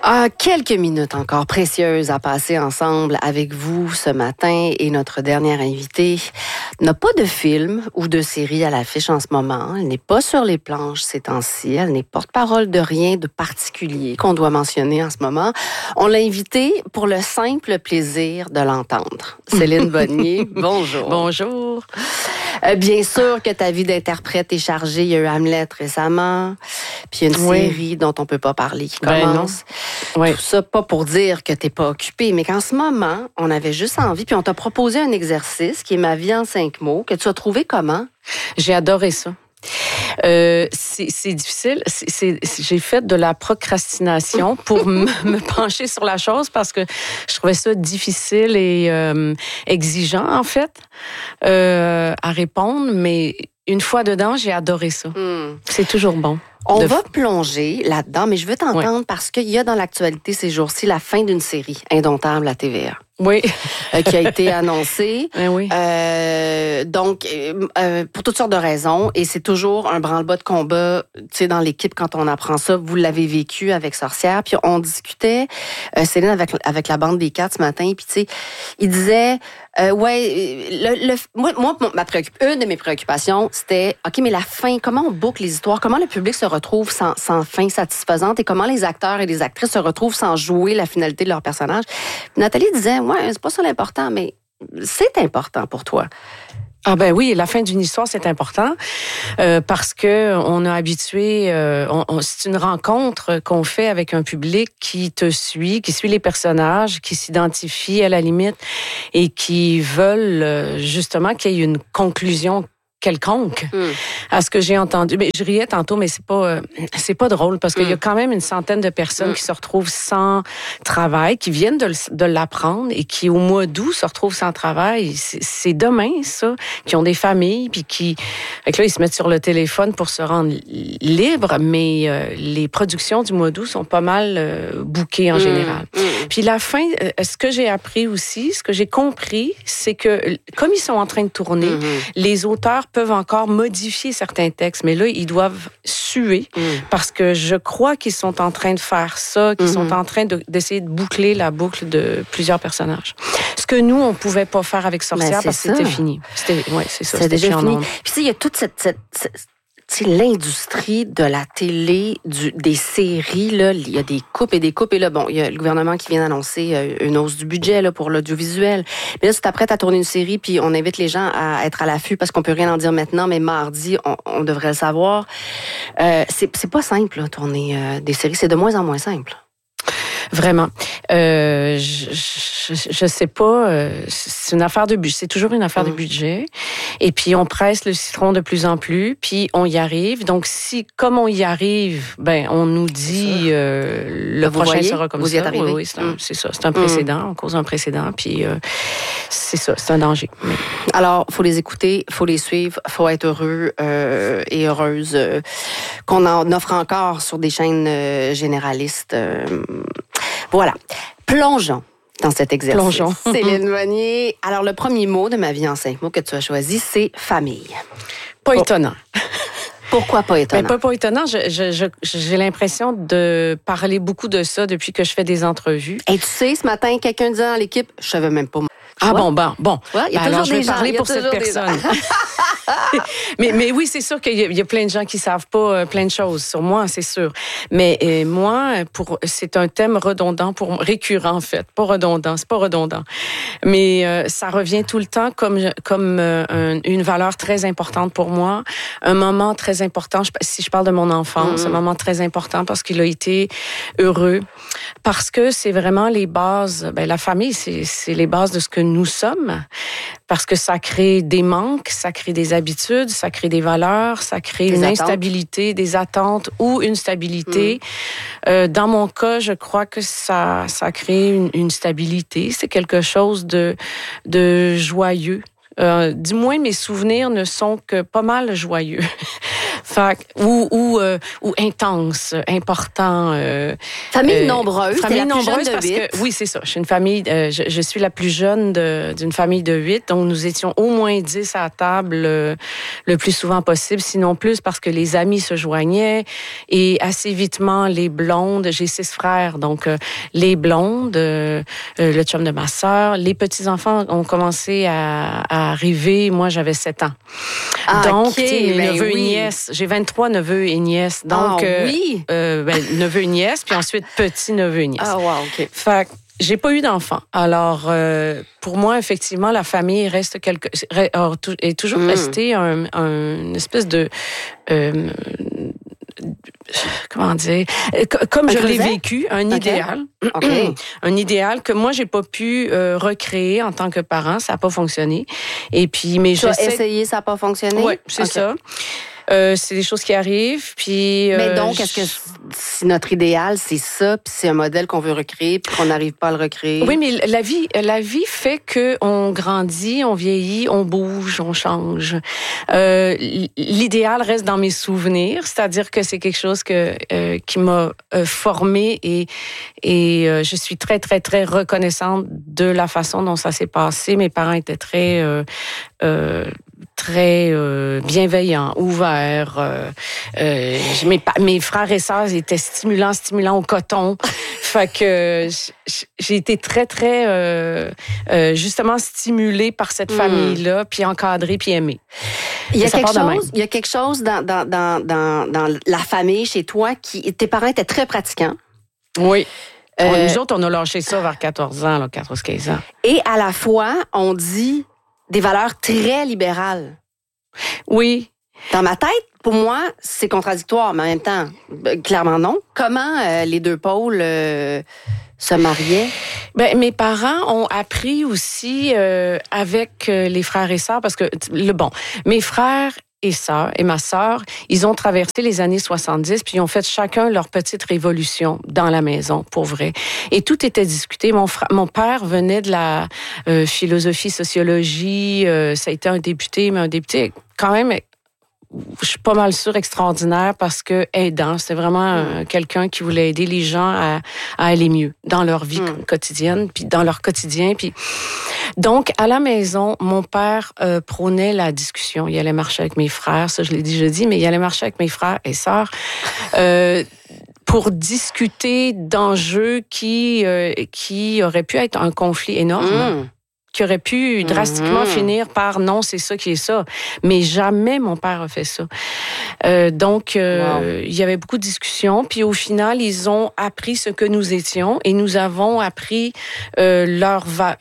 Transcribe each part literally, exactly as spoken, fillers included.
Ah, quelques minutes encore précieuses à passer ensemble avec vous ce matin et notre dernière invitée n'a pas de film ou de série à l'affiche en ce moment. Elle n'est pas sur les planches ces temps-ci. Elle n'est porte-parole de rien de particulier qu'on doit mentionner en ce moment. On l'a invitée pour le simple plaisir de l'entendre. Céline Bonnier, bonjour. Bonjour. Euh, bien sûr que ta vie d'interprète est chargée. Il y a eu Hamlet récemment, puis il y a une oui. série dont on peut pas parler qui ben commence. Non. Oui. Tout ça, pas pour dire que t'es pas occupée, mais qu'en ce moment, on avait juste envie, puis on t'a proposé un exercice qui est Ma vie en cinq mots, que tu as trouvé comment? J'ai adoré ça. Euh, c'est, c'est difficile. C'est, c'est, j'ai fait de la procrastination pour me, me pencher sur la chose parce que je trouvais ça difficile et euh, exigeant, en fait, euh, à répondre. Mais une fois dedans, j'ai adoré ça. Mm. C'est toujours bon. On va plonger là-dedans, mais je veux t'entendre oui. parce qu'il y a dans l'actualité ces jours-ci la fin d'une série Indomptable à T V A. Oui. euh, qui a été annoncée. Eh oui. Euh, donc, euh, pour toutes sortes de raisons, et c'est toujours un branle-bas de combat, tu sais, dans l'équipe quand on apprend ça. Vous l'avez vécu avec Sorcière, puis on discutait, euh, Céline, avec, avec la bande des quatre ce matin, puis tu sais, il disait, euh, ouais, le, le, moi, moi, ma préoccup- une de mes préoccupations, c'était, OK, mais la fin, comment on boucle les histoires, comment le public se retrouve sans, sans fin satisfaisante et comment les acteurs et les actrices se retrouvent sans jouer la finalité de leur personnage. Puis Nathalie disait, ouais, c'est pas ça l'important, mais c'est important pour toi. Ah ben oui, la fin d'une histoire, c'est important euh, parce que on a habitué, euh, on, on, c'est une rencontre qu'on fait avec un public qui te suit, qui suit les personnages, qui s'identifie à la limite et qui veulent euh, justement qu'il y ait une conclusion quelconque mm. à ce que j'ai entendu. Mais je riais tantôt, mais c'est pas euh, c'est pas drôle parce qu'il mm. y a quand même une centaine de personnes mm. qui se retrouvent sans travail, qui viennent de, de l'apprendre et qui au mois d'août se retrouvent sans travail. C'est, c'est demain ça, qui ont des familles puis qui, avec là ils se mettent sur le téléphone pour se rendre libres, mais euh, les productions du mois d'août sont pas mal euh, bookées en mm. général. Mm. Puis la fin, euh, ce que j'ai appris aussi, ce que j'ai compris, c'est que comme ils sont en train de tourner, mm. les auteurs peuvent encore modifier certains textes, mais là, ils doivent suer mm. parce que je crois qu'ils sont en train de faire ça, qu'ils mm-hmm. sont en train de, d'essayer de boucler la boucle de plusieurs personnages. Ce que nous, on pouvait pas faire avec Sorcière parce que c'était fini. C'était, ouais, c'est ça. C'est c'était déjà fini. Puis tu sais, il y a toute cette... cette, cette... Tu sais, l'industrie de la télé, du, des séries, là, il y a des coupes et des coupes. Et là, bon, il y a le gouvernement qui vient d'annoncer une hausse du budget là, pour l'audiovisuel. Mais là, tu t'apprêtes à tourner une série, puis on invite les gens à être à l'affût parce qu'on peut rien en dire maintenant, mais mardi, on, on devrait le savoir. Euh, c'est, c'est pas simple, là, tourner euh, des séries. C'est de moins en moins simple. Vraiment. Euh, je, je, je sais pas. Euh, c'est une affaire de budget. C'est toujours une affaire mmh. de budget. Et puis, on presse le citron de plus en plus, puis on y arrive. Donc, si, comme on y arrive, ben, on nous dit euh, le vous prochain voyez, sera comme vous ça. Y êtes arrivé. Oui, oui, c'est, un, mmh. c'est ça. C'est un précédent. On cause un précédent. Puis, euh, c'est ça. C'est un danger. Mais... Alors, faut les écouter, faut les suivre, faut être heureux euh, et heureuse euh, qu'on en offre encore sur des chaînes euh, généralistes. Euh, Voilà. Plongeons dans cet exercice. Plongeons. Céline Bonnier. Alors, le premier mot de Ma vie en cinq mots que tu as choisi, c'est famille. Pas oh. étonnant. Pourquoi pas étonnant? Mais pas, pas étonnant. Je, je, je, j'ai l'impression de parler beaucoup de ça depuis que je fais des entrevues. Et tu sais, ce matin, quelqu'un disait dans l'équipe, je savais même pas. Ah bon, bon, bon. Ouais, il y a ben toujours alors, je vais des gens, parler pour cette personne. mais, mais oui, c'est sûr qu'il y a, il y a plein de gens qui savent pas euh, plein de choses sur moi, c'est sûr. Mais euh, moi, pour, c'est un thème redondant, pour récurrent en fait, pas redondant, c'est pas redondant. Mais euh, ça revient tout le temps comme comme euh, un, une valeur très importante pour moi, un moment très important. Je, si je parle de mon enfance, mm-hmm. un moment très important parce qu'il a été heureux, parce que c'est vraiment les bases. Ben la famille, c'est c'est les bases de ce que nous sommes, parce que ça crée des manques, ça crée des habitudes, ça crée des valeurs, ça crée des une attentes. instabilité, des attentes ou une stabilité. Mmh. Euh, dans mon cas, je crois que ça, ça crée une, une stabilité. C'est quelque chose de, de joyeux. Euh, du moins, mes souvenirs ne sont que pas mal joyeux. Fait, ou, ou, euh, ou intense, important. Euh, famille euh, nombreuse. Famille la plus nombreuse jeune de parce huit. que oui, c'est ça. Je suis une famille. Euh, je, je suis la plus jeune de, d'une famille de huit, donc nous étions au moins dix à la table euh, le plus souvent possible, sinon plus parce que les amis se joignaient et assez vitement les blondes. J'ai six frères, donc euh, les blondes, euh, euh, le chum de ma sœur, les petits enfants ont commencé à, à arriver. Moi, j'avais sept ans. Ah, Donc, okay, tu sais, mes ben neveux oui. et nièces. J'ai vingt-trois neveux et nièces. Donc, ah, euh, oui. euh, ben, neveux et nièces, puis ensuite petits neveux et nièces. Ah, wow, OK. Fait que j'ai pas eu d'enfant. Alors, euh, pour moi, effectivement, la famille reste quelque, est toujours Mm. restée un, un, une espèce de... Euh, comment dire, comme Un je l'ai creuset? vécu, un Okay. idéal, Okay. un idéal que moi j'ai pas pu euh, recréer en tant que parent, ça a pas fonctionné. Et puis, mais Tu as j'essaie. essayé, ça n'a pas fonctionné? Oui, c'est Okay. ça. Euh, c'est des choses qui arrivent, puis. Mais euh, donc, est-ce que si notre idéal c'est ça, puis c'est un modèle qu'on veut recréer, puis qu'on n'arrive pas à le recréer? Oui, mais la vie, la vie fait que on grandit, on vieillit, on bouge, on change. Euh, l'idéal reste dans mes souvenirs, c'est-à-dire que c'est quelque chose que euh, qui m'a euh, formée et et euh, je suis très très très reconnaissante de la façon dont ça s'est passé. Mes parents étaient très euh, euh, très euh, bienveillants, ouverts. Euh, euh, mes, mes frères et sœurs étaient stimulants, stimulants au coton. Fait que j'ai été très, très euh, euh, justement stimulée par cette mmh. famille-là, puis encadrée, puis aimée. Il y a quelque chose, il y a quelque chose dans, dans, dans, dans, dans la famille, chez toi, qui tes parents étaient très pratiquants. Oui. Euh, Nous autres, on a lâché ça vers quatorze ans, là, quatorze quinze ans. Et à la fois, on dit des valeurs très libérales. Oui. Dans ma tête, pour moi, c'est contradictoire, mais en même temps, clairement non. Comment euh, les deux pôles euh, se mariaient? Ben, mes parents ont appris aussi euh, avec euh, les frères et sœurs, parce que, le bon, mes frères et sœurs et ma sœur, ils ont traversé les années soixante-dix, puis ils ont fait chacun leur petite révolution dans la maison, pour vrai. Et tout était discuté. Mon, frère, mon père venait de la euh, philosophie, sociologie, euh, ça a été un député, mais un député quand même... Je suis pas mal sûre extraordinaire parce que aidant, c'était vraiment mm. quelqu'un qui voulait aider les gens à, à aller mieux dans leur vie mm. quotidienne, puis dans leur quotidien. Puis donc à la maison, mon père euh, prônait la discussion. Il allait marcher avec mes frères, ça je l'ai dit jeudi, mais il allait marcher avec mes frères et sœurs. Euh, pour discuter d'enjeux qui euh, qui auraient pu être un conflit énorme. Mm. Qui aurait pu drastiquement mm-hmm. finir par non, c'est ça qui est ça. Mais jamais mon père a fait ça. Euh, donc, euh, wow. il y avait beaucoup de discussions. Puis au final, ils ont appris ce que nous étions et nous avons appris euh, leur va-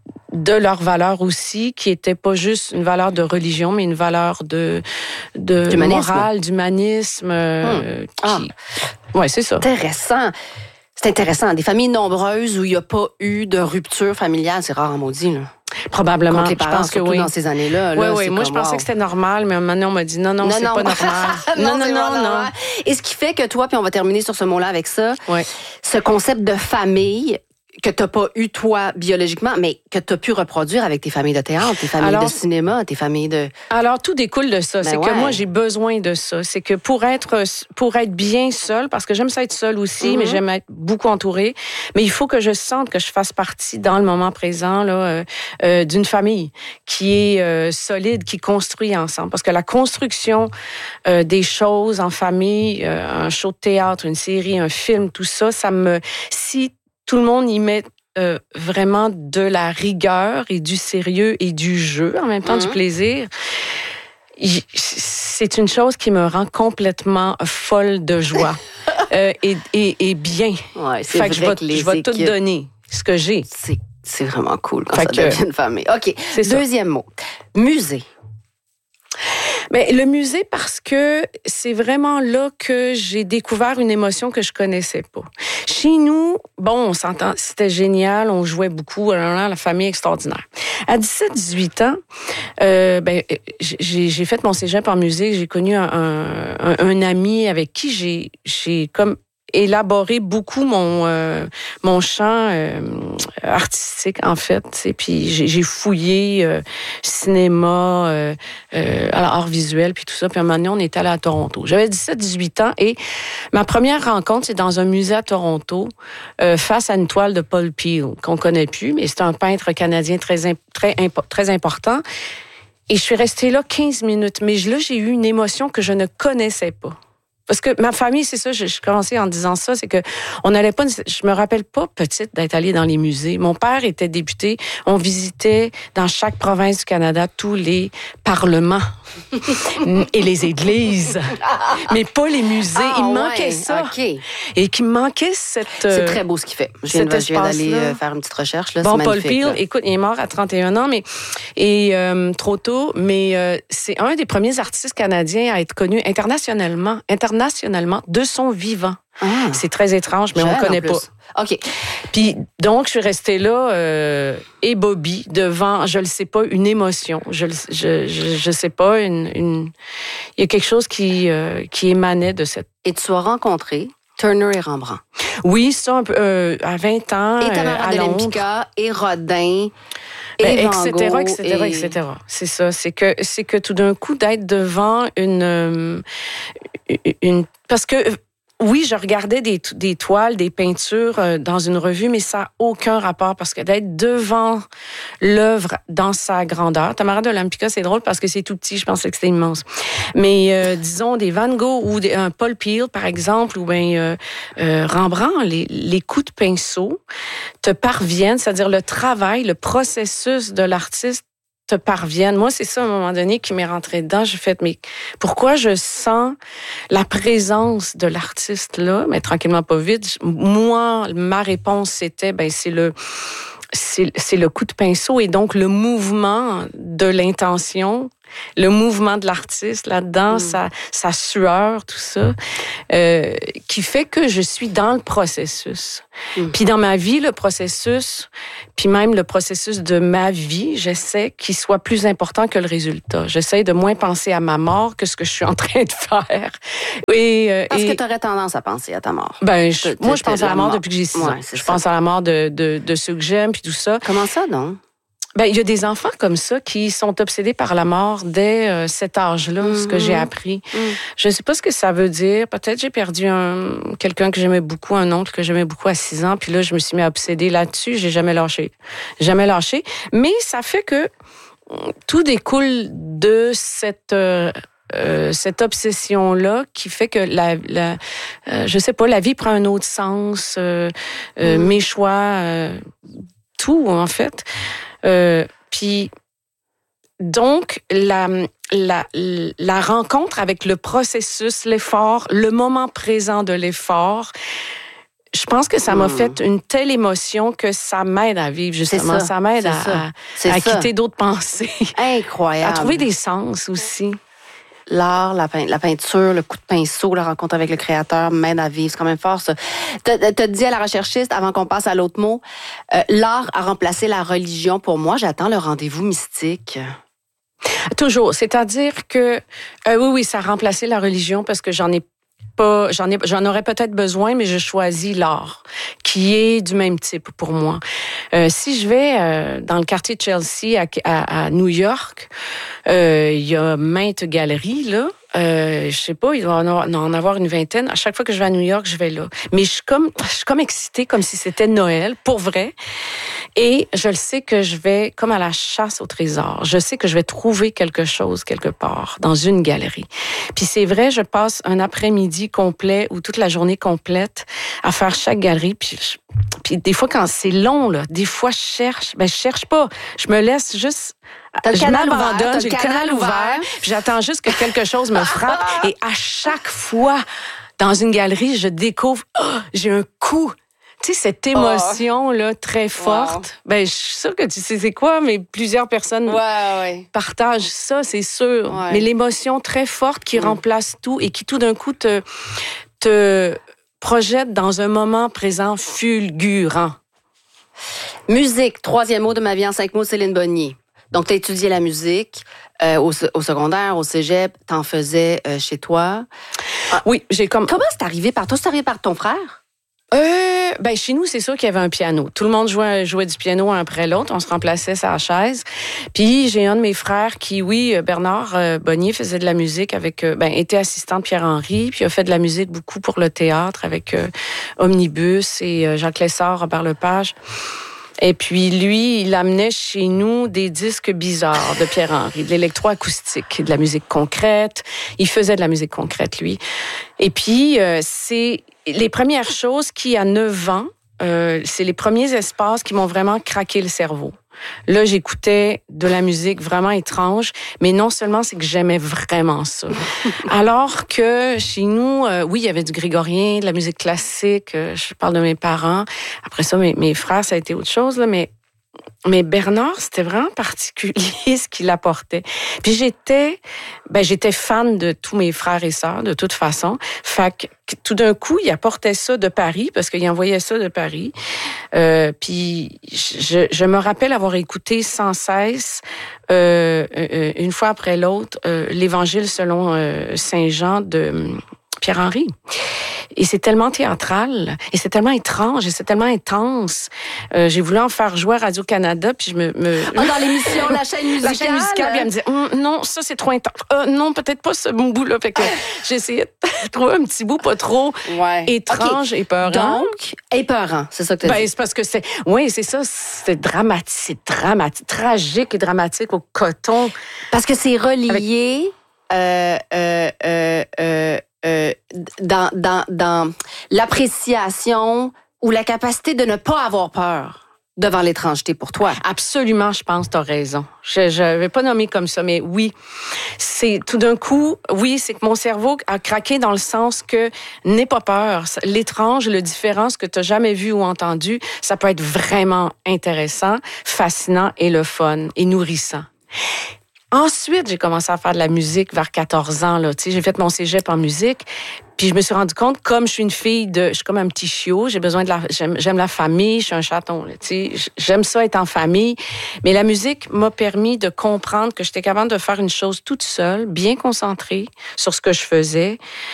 de leur valeur aussi, qui était pas juste une valeur de religion, mais une valeur de, de d'humanisme. morale, d'humanisme. Euh, hum. Ah. qui... Ouais, c'est ça. Intéressant. C'est intéressant. Des familles nombreuses où il n'y a pas eu de rupture familiale, c'est rare en maudit, là. Probablement. Contre les parents, je pense que oui. dans ces années-là. Oui, là, oui. Moi, comme, je pensais wow. que c'était normal, mais maintenant, on m'a dit non, non, non c'est non. pas normal. non, non, non, non, non. Et ce qui fait que toi, puis on va terminer sur ce mot-là avec ça, ouais. ce concept de famille que tu n'as pas eu, toi, biologiquement, mais que tu as pu reproduire avec tes familles de théâtre, tes familles alors, de cinéma, tes familles de... Alors, tout découle de ça. Ben c'est ouais. que moi, j'ai besoin de ça. C'est que pour être pour être bien seule, parce que j'aime ça être seule aussi, mm-hmm. mais j'aime être beaucoup entourée, mais il faut que je sente que je fasse partie, dans le moment présent, là, euh, euh, d'une famille qui est euh, solide, qui construit ensemble. Parce que la construction euh, des choses en famille, euh, un show de théâtre, une série, un film, tout ça, ça me... Si tout le monde y met euh, vraiment de la rigueur et du sérieux et du jeu, en même temps mmh. du plaisir. C'est une chose qui me rend complètement folle de joie euh, et, et, et bien. Ouais, c'est fait vrai que je vais, que les je vais équipes... tout donner, ce que j'ai. C'est, c'est vraiment cool quand fait ça que... devient une famille. OK, deuxième ça. mot. Musée. Mais le musée, parce que c'est vraiment là que j'ai découvert une émotion que je connaissais pas. Chez nous, bon, on s'entend, c'était génial, on jouait beaucoup, la famille extraordinaire. À dix-sept dix-huit ans, euh, ben, j'ai, j'ai fait mon cégep en musique, j'ai connu un, un, un ami avec qui j'ai, j'ai comme élaboré beaucoup mon euh, mon champ euh, artistique en fait. Et puis j'ai, j'ai fouillé euh, cinéma, euh, euh, art visuel puis tout ça. Puis à un moment donné, on est allé à Toronto. J'avais dix-sept dix-huit ans et ma première rencontre, c'est dans un musée à Toronto, euh, face à une toile de Paul Peel qu'on connaît plus, mais c'est un peintre canadien très très très important. Et je suis restée là quinze minutes, mais là j'ai eu une émotion que je ne connaissais pas. Parce que ma famille, c'est ça, je, je commençais en disant ça, c'est que on n'allait pas, je me rappelle pas petite d'être allée dans les musées. Mon père était député, on visitait dans chaque province du Canada tous les parlements et les églises, mais pas les musées. Ah, il manquait ouais, ça. Okay. Et qu'il manquait cette... C'est très beau ce qu'il fait. Je viens, de, je viens d'aller euh, faire une petite recherche. Là, bon, c'est Paul Peel, écoute, il est mort à trente et un ans, mais et euh, trop tôt, mais euh, c'est un des premiers artistes canadiens à être connu internationalement, internationalement. nationalement de son vivant. Ah, c'est très étrange, mais on ne connaît pas. OK. Puis, donc, je suis restée là, euh, ébobie, devant, je ne le sais pas, une émotion. Je ne je, je, je sais pas, une, une... il y a quelque chose qui, euh, qui émanait de cette... Et tu as rencontré Turner et Rembrandt. Oui, ça, un peu, euh, à vingt ans, et Tamara euh, de Lempicka, et Rodin... Ben, et etc., etc., et... et cetera. C'est ça. C'est que, c'est que tout d'un coup, d'être devant une, une, parce que, oui, je regardais des, des toiles, des peintures dans une revue, mais ça n'a aucun rapport parce que d'être devant l'œuvre dans sa grandeur. Tamara de Lempicka, c'est drôle parce que c'est tout petit, je pensais que c'était immense. Mais euh, disons des Van Gogh ou des, un Paul Peel, par exemple, ou bien euh, euh, Rembrandt, les, les coups de pinceau te parviennent, c'est-à-dire le travail, le processus de l'artiste te parviennent. Moi, c'est ça, à un moment donné, qui m'est rentré dedans. J'ai fait, mais pourquoi je sens la présence de l'artiste là? Mais tranquillement, pas vite. Moi, ma réponse, c'était, ben, c'est le, c'est, c'est le coup de pinceau et donc le mouvement de l'intention, le mouvement de l'artiste là-dedans, mm. sa, sa sueur, tout ça, euh, qui fait que je suis dans le processus. Mm. Puis dans ma vie, le processus, puis même le processus de ma vie, j'essaie qu'il soit plus important que le résultat. J'essaie de moins penser à ma mort que ce que je suis en train de faire. Et, euh, Parce et, que tu aurais tendance à penser à ta mort. Ben, je, moi, je pense à la mort, mort depuis que j'ai six ans. Ouais, je ça. pense à la mort de, de, de ceux que j'aime, puis tout ça. Comment ça, donc? Ben, il y a des enfants comme ça qui sont obsédés par la mort dès euh, cet âge-là, mm-hmm. ce que j'ai appris. Mm. Je ne sais pas ce que ça veut dire. Peut-être j'ai perdu un quelqu'un que j'aimais beaucoup, un oncle que j'aimais beaucoup à six ans, puis là, je me suis mis à obséder là-dessus. J'ai jamais lâché. Jamais lâché. Mais ça fait que tout découle de cette... Euh, Euh, cette obsession-là qui fait que la, la euh, je sais pas, la vie prend un autre sens, euh, euh, mm. mes choix, euh, tout en fait. Euh, puis donc la, la la rencontre avec le processus, l'effort, le moment présent de l'effort. Je pense que ça m'a mmh. fait une telle émotion que ça m'aide à vivre, justement. Ça, ça m'aide à, ça. à, à quitter d'autres pensées. Incroyable. À trouver des sens aussi. L'art, la, peint- la peinture, le coup de pinceau, la rencontre avec le créateur m'aide à vivre. C'est quand même fort, ça. T'as, t'as dit à la recherchiste, avant qu'on passe à l'autre mot, euh, l'art a remplacé la religion. Pour moi, j'attends le rendez-vous mystique. Toujours. C'est-à-dire que, euh, oui, oui, ça a remplacé la religion parce que j'en ai pas, j'en ai, j'en aurais peut-être besoin, mais je choisis l'art, qui est du même type pour moi. Euh, si je vais euh, dans le quartier de Chelsea, à, à, à New York, euh, il y a maintes galeries, là. Euh, je sais pas, il doit en avoir, en avoir une vingtaine. À chaque fois que je vais à New York, je vais là. Mais je suis comme, je suis comme excitée, comme si c'était Noël, pour vrai. Et je le sais que je vais, comme à la chasse au trésor, je sais que je vais trouver quelque chose quelque part, dans une galerie. Puis c'est vrai, je passe un après-midi complet ou toute la journée complète à faire chaque galerie. Puis, je, puis des fois, quand c'est long, là, des fois, je cherche. Ben, je cherche pas. Je me laisse juste... T'as le je canal m'abandonne, ouvert, j'ai le canal ouvert, ouvert puis j'attends juste que quelque chose me frappe. Et à chaque fois, dans une galerie, je découvre, oh, j'ai un coup. Tu sais, cette émotion-là, très forte. Wow. Ben, je suis sûre que tu sais c'est quoi, mais plusieurs personnes ouais, ouais. partagent ça, c'est sûr. Ouais. Mais l'émotion très forte qui mmh. remplace tout et qui tout d'un coup te, te projette dans un moment présent fulgurant. Musique, troisième mot de ma vie en cinq mots, Céline Bonnier. Donc, tu as étudié la musique euh, au, au secondaire, au cégep, t'en faisais euh, chez toi. Ah, oui, j'ai comme... Comment c'est arrivé par toi? C'est arrivé par ton frère? Euh, ben chez nous, c'est sûr qu'il y avait un piano. Tout le monde jouait, jouait du piano un après l'autre. On se remplaçait sa chaise. Puis j'ai un de mes frères qui, oui, Bernard euh, Bonnier, faisait de la musique avec, euh, ben était assistant de Pierre-Henry, puis a fait de la musique beaucoup pour le théâtre avec euh, Omnibus et euh, Jacques Lessard, Robert Lepage. Et puis, lui, il amenait chez nous des disques bizarres de Pierre-Henry, de l'électroacoustique, de la musique concrète. Il faisait de la musique concrète, lui. Et puis, euh, c'est les premières choses qui, à neuf ans, euh, c'est les premiers espaces qui m'ont vraiment craqué le cerveau. Là, j'écoutais de la musique vraiment étrange, mais non seulement c'est que j'aimais vraiment ça. Alors que chez nous, euh, oui, il y avait du grégorien, de la musique classique, euh, je parle de mes parents. Après ça, mes, mes frères, ça a été autre chose, là, mais Mais Bernard, c'était vraiment particulier ce qu'il apportait. Puis j'étais, ben j'étais fan de tous mes frères et sœurs, de toute façon. Fait que tout d'un coup, il apportait ça de Paris, parce qu'il envoyait ça de Paris. Euh, puis je, je me rappelle avoir écouté sans cesse, euh, une fois après l'autre, euh, l'Évangile selon euh, Saint Jean de Pierre-Henry. Et c'est tellement théâtral, et c'est tellement étrange, et c'est tellement intense. Euh, j'ai voulu en faire jouer à Radio-Canada, puis je me... me... Oh, dans l'émission La chaîne musicale? La chaîne musicale, puis elle me disait, hm, non, ça, c'est trop intense. Euh, non, peut-être pas ce bout-là. Fait que j'ai essayé de trouver un petit bout pas trop ouais. étrange okay. et peurant. Donc, épeurant, c'est ça que tu as ben, dit. c'est parce que c'est... Oui, c'est ça, c'est dramatique, c'est dramatique, tragique et dramatique au coton. Parce que c'est relié... Avec... Euh, euh, euh, euh, Euh, dans, dans, dans l'appréciation ou la capacité de ne pas avoir peur devant l'étrangeté pour toi. Absolument, je pense, tu as raison. Je ne vais pas nommer comme ça, mais oui. C'est tout d'un coup, oui, c'est que mon cerveau a craqué dans le sens que n'aie pas peur. L'étrange, le différent, ce que tu n'as jamais vu ou entendu, ça peut être vraiment intéressant, fascinant et le fun et nourrissant. Ensuite, j'ai commencé à faire de la musique vers quatorze ans. Là. Tu sais, j'ai fait mon cégep en musique. Puis je me suis rendu compte, comme je suis une fille de... Je suis comme un petit chiot, j'ai besoin de la... J'aime, j'aime la famille, je suis un chaton. Là, tu sais, j'aime ça être en famille. Mais la musique m'a permis de comprendre que j'étais capable de faire une chose toute seule, bien concentrée sur ce que je faisais.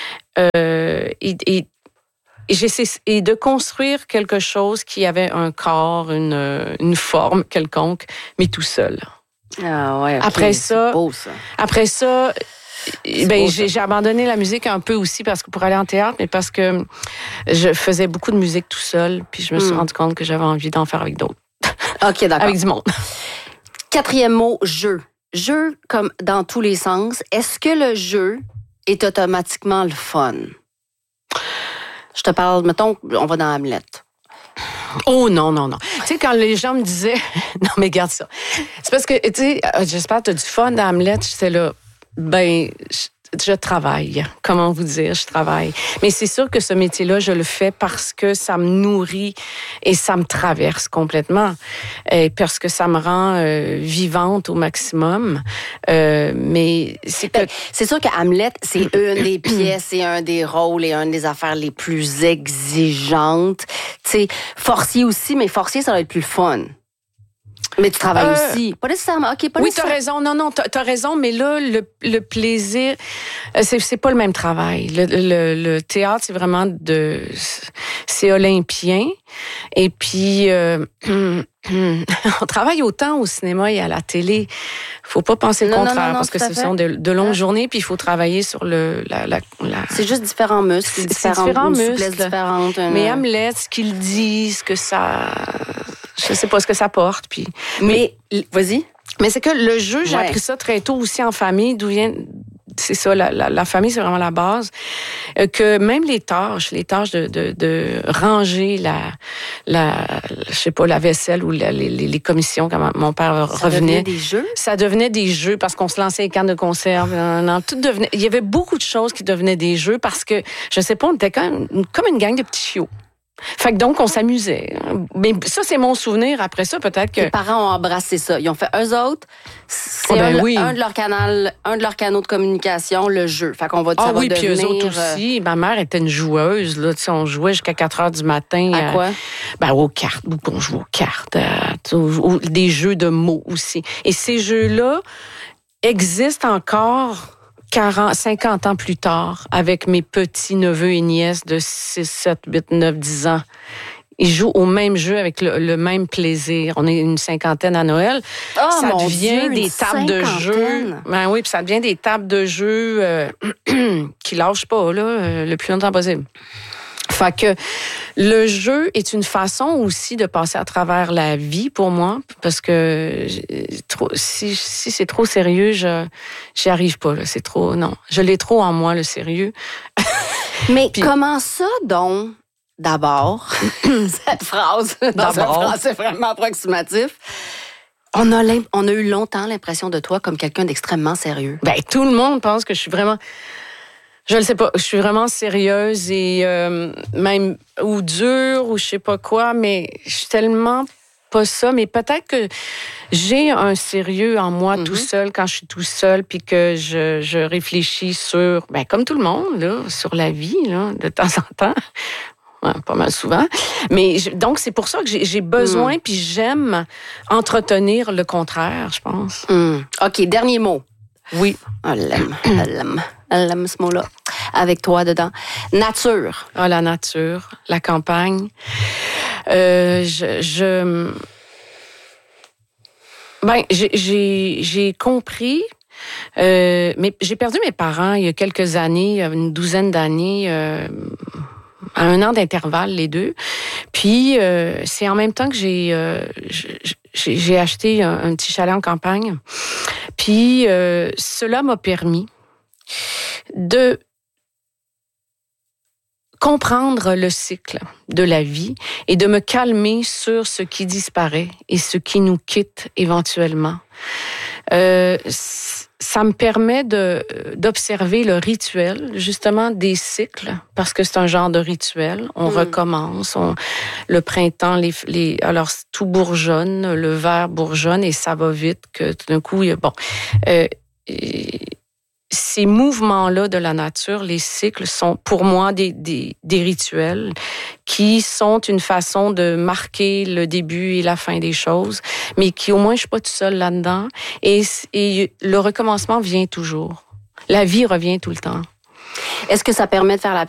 Euh, et... et Et, j'ai, et de construire quelque chose qui avait un corps, une, une forme quelconque, mais tout seul. Ah ouais, okay. Après ça, c'est beau, ça. Après ça, c'est ben beau, j'ai, ça. j'ai abandonné la musique un peu aussi parce que pour aller en théâtre, mais parce que je faisais beaucoup de musique tout seul, puis je me suis mm. rendu compte que j'avais envie d'en faire avec d'autres. Ok, d'accord. Avec du monde. Quatrième mot, jeu. Jeu comme dans tous les sens. Est-ce que le jeu est automatiquement le fun? Je te parle, mettons, on va dans Hamlet. Oh non, non, non. Tu sais, quand les gens me disaient... non, mais garde ça. C'est parce que, tu sais, j'espère que tu as du fun dans Hamlet. J'étais là, ben... Je... Je travaille. Comment vous dire? Je travaille. Mais c'est sûr que ce métier-là, je le fais parce que ça me nourrit et ça me traverse complètement. Et parce que ça me rend euh, vivante au maximum. Euh, mais c'est que... C'est sûr que Hamlet, c'est une des pièces et un des rôles et une des affaires les plus exigeantes. Tu sais, Forcier aussi, mais Forcier, ça va être plus fun. Mais tu travailles euh, aussi. Pas nécessairement. OK, pas oui, nécessairement. t'as raison. Non, non, t'as, t'as raison. Mais là, le, le plaisir, c'est, c'est pas le même travail. Le, le, le théâtre, c'est vraiment de... C'est olympien. Et puis, euh, on travaille autant au cinéma et à la télé. Faut pas penser le non, contraire, non, non, non, parce que ce fait. sont de, de longues ouais. journées, puis il faut travailler sur le... La, la, la... C'est juste différents muscles. C'est, différentes, c'est différents muscles. Différentes, une... Mais Hamlet, ce qu'il dit, ce que ça... Je sais pas ce que ça porte, puis... Mais, mais vas-y. Mais c'est que le jeu, j'ai ouais. appris ça très tôt aussi en famille, d'où vient... C'est ça, la, la, la famille, c'est vraiment la base. Euh, que même les tâches, les tâches de, de, de ranger la, la, je sais pas, la vaisselle ou la, les, les commissions, quand mon père ça revenait. Ça devenait des jeux? Ça devenait des jeux parce qu'on se lançait les cannes de conserve. Non, non, tout devenait, il y avait beaucoup de choses qui devenaient des jeux parce que, je sais pas, on était quand même comme une gang de petits chiots. Fait que donc, on s'amusait. Mais ça, c'est mon souvenir. Après ça, peut-être que... Les parents ont embrassé ça. Ils ont fait, eux autres, c'est oh ben un, oui. un de leurs canaux, un de leurs canaux de communication, le jeu. Fait qu'on va, ça Ah va oui, devenir... puis eux autres aussi. Ma mère était une joueuse. Là. Tu sais, on jouait jusqu'à quatre heures du matin. À quoi? Ben, aux cartes. Beaucoup, on jouait aux cartes. Euh, aux, aux, des jeux de mots aussi. Et ces jeux-là existent encore... quarante, cinquante ans plus tard, avec mes petits-neveux et nièces de six, sept, huit, neuf, dix ans. Ils jouent au même jeu avec le, le même plaisir. On est une cinquantaine à Noël. Oh, ça mon devient Dieu, des tables de jeu. Ben oui, puis ça devient des tables de jeu euh, qui lâchent pas là, euh, le plus longtemps possible. Fait que le jeu est une façon aussi de passer à travers la vie pour moi, parce que trop, si, si c'est trop sérieux, je j'y arrive pas. Là. C'est trop, non, je l'ai trop en moi le sérieux. Mais Puis, comment ça donc? D'abord, cette phrase, dans cette phrase, c'est vraiment approximatif. On a, on a eu longtemps l'impression de toi comme quelqu'un d'extrêmement sérieux. Ben tout le monde pense que je suis vraiment. Je ne sais pas, je suis vraiment sérieuse et euh, même ou dure ou je sais pas quoi, mais je suis tellement pas ça. Mais peut-être que j'ai un sérieux en moi mm-hmm. tout seul quand je suis tout seul, puis que je, je réfléchis sur, ben comme tout le monde là, sur la vie là, de temps en temps. Ouais, pas mal souvent. Mais je, donc, c'est pour ça que j'ai, j'ai besoin, mm. puis j'aime entretenir le contraire, je pense. Mm. OK, dernier mot. Oui. Elle l'aime, elle l'aime, elle l'aime ce mot-là. Avec toi dedans. Nature. Ah, la nature, la campagne. Euh, je... je... Ben, j'ai, j'ai, j'ai compris... Euh, mais j'ai perdu mes parents il y a quelques années, une douzaine d'années... Euh, à un an d'intervalle, les deux. Puis, euh, c'est en même temps que j'ai, euh, j'ai, j'ai acheté un, un petit chalet en campagne. Puis, euh, cela m'a permis de comprendre le cycle de la vie et de me calmer sur ce qui disparaît et ce qui nous quitte éventuellement. Euh, ça me permet de, d'observer le rituel, justement, des cycles, parce que c'est un genre de rituel. On mmh. recommence, on, le printemps, les, les, alors tout bourgeonne, le vert bourgeonne et ça va vite, que tout d'un coup, il y a, bon... Euh, ces mouvements-là de la nature, les cycles, sont pour moi des, des, des rituels qui sont une façon de marquer le début et la fin des choses, mais qui au moins je suis pas toute seule là-dedans. Et, et le recommencement vient toujours. La vie revient tout le temps. Est-ce que ça permet de faire la